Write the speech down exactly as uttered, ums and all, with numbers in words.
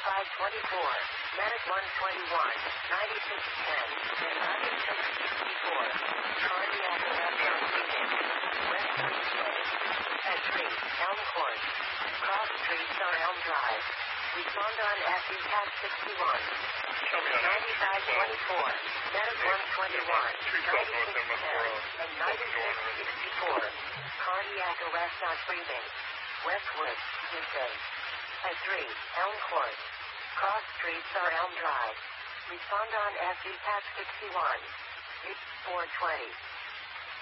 ninety-five twenty-four, Medic one twenty-one, ninety-six ten, and ninety-six sixty-four. Cardiac arrest on Phoenix, West Freeway. At three, Elm Court. Cross Street or Elm Drive. Respond on F E P A C sixty-one. ninety-five twenty-four, Medic one twenty-one, ninety-six ten, and ninety-six sixty-four. Cardiac arrest on Freeman. Westwood, Houston. At three, Elm Court. Cross Street or Elm Drive. Respond on F E P A C sixty-one. It's four twenty.